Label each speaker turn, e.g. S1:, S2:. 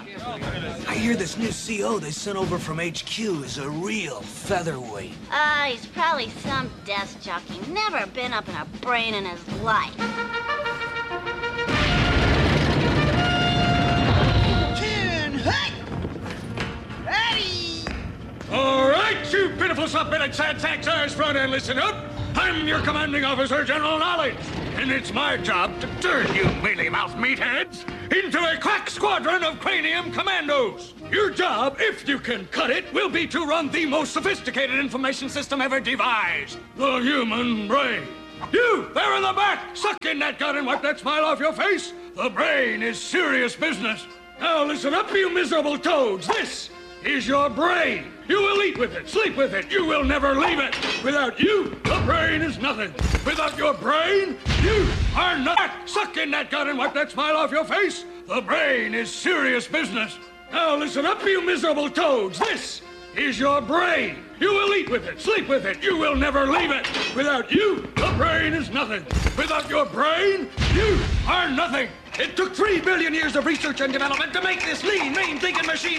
S1: I hear this new CO they sent over from HQ is a real featherweight.
S2: He's probably some desk jockey. Never been up in a brain in his life.
S3: All right, you pitiful submitted sad sacks, eyes front and listen up. I'm your commanding officer, General Knowledge, and it's my job to turn you mealy-mouthed meatheads into a crack squadron of cranium commandos. Your job, if you can cut it, will be to run the most sophisticated information system ever devised, the human brain. You, there in the back, suck in that gun and wipe that smile off your face. The brain is serious business. Now listen up, you miserable toads. This is your brain. You will eat with it, sleep with it. You will never leave it. Without you, the brain is nothing. Without your brain, you are not. Suck in that gun and wipe that smile off your face. The brain is serious business. Now listen up, you miserable toads. This is your brain. You will eat with it, sleep with it. You will never leave it. Without you, the brain is nothing. Without your brain, you are nothing. It took 3 billion years of research and development to make this lean, mean thinking machine